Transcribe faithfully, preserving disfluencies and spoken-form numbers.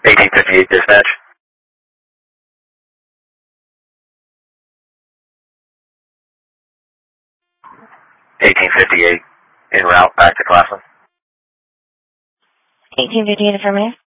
eighteen fifty-eight dispatch. eighteen fifty-eight en route back to Claflin. eighteen fifty-eight affirmative.